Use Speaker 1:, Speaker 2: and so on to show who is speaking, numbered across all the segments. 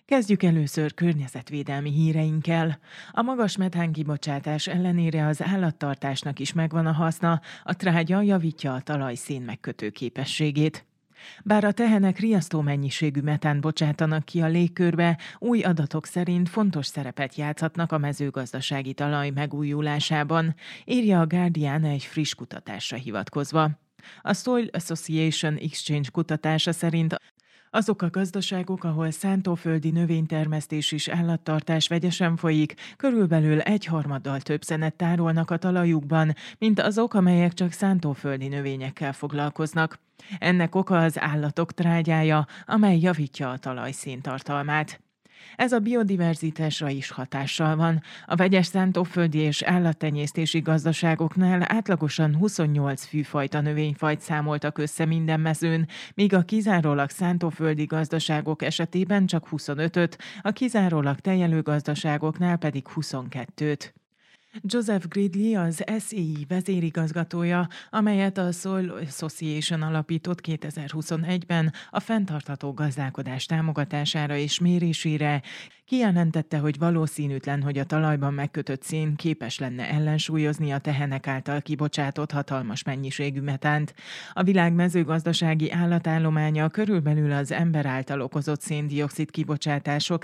Speaker 1: Kezdjük először környezetvédelmi híreinkkel. A magas metánkibocsátás ellenére az állattartásnak is megvan a haszna, a trágya javítja a talajszén megkötő képességét. Bár a tehenek riasztó mennyiségű metánt bocsátanak ki a légkörbe, új adatok szerint fontos szerepet játszhatnak a mezőgazdasági talaj megújulásában, írja a Guardian egy friss kutatásra hivatkozva. A Soil Association Exchange kutatása szerint azok a gazdaságok, ahol szántóföldi növénytermesztés és állattartás vegyesen folyik, körülbelül 1/3 több szenet tárolnak a talajukban, mint azok, amelyek csak szántóföldi növényekkel foglalkoznak. Ennek oka az állatok trágyája, amely javítja a talaj széntartalmát. Ez a biodiverzitásra is hatással van. A vegyes szántóföldi és állattenyésztési gazdaságoknál átlagosan 28 fűfajta növényfajt számoltak össze minden mezőn, míg a kizárólag szántóföldi gazdaságok esetében csak 25-öt, a kizárólag tejelő gazdaságoknál pedig 22-t. Joseph Gridley az SEI vezérigazgatója, amelyet a Soil Association alapított 2021-ben a fenntartható gazdálkodás támogatására és mérésére, kijelentette, hogy valószínűtlen, hogy a talajban megkötött szén képes lenne ellensúlyozni a tehenek által kibocsátott hatalmas mennyiségű metánt. A világ mezőgazdasági állatállománya körülbelül az ember által okozott széndioxid kibocsátások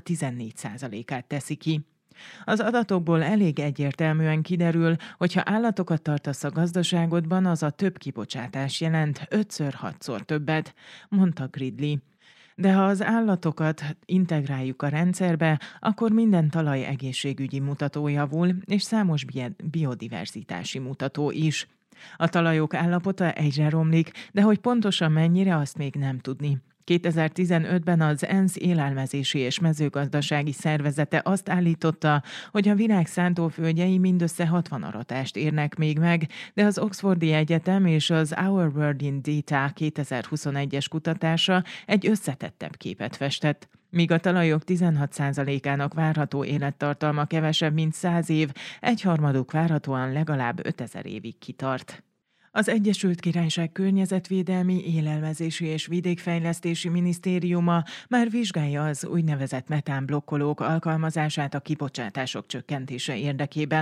Speaker 1: 14%-át teszi ki. Az adatokból elég egyértelműen kiderül, hogy ha állatokat tartasz a gazdaságodban, az a több kibocsátás jelent, 5-6-szor többet, mondta Gridley. De ha az állatokat integráljuk a rendszerbe, akkor minden talaj egészségügyi mutató javul, és számos biodiverzitási mutató is. A talajok állapota egyre romlik, de hogy pontosan mennyire, azt még nem tudni. 2015-ben az ENSZ élelmezési és mezőgazdasági szervezete azt állította, hogy a világ szántóföldjei mindössze 60 aratást érnek még meg, de az Oxfordi Egyetem és az Our World in Data 2021-es kutatása egy összetettebb képet festett. Míg a talajok 16%-ának várható élettartalma kevesebb, mint 100 év, 1/3 várhatóan legalább 5000 évig kitart. Az Egyesült Királyság Környezetvédelmi, Élelmezési és Vidékfejlesztési Minisztériuma már vizsgálja az úgynevezett metánblokkolók alkalmazását a kibocsátások csökkentése érdekében.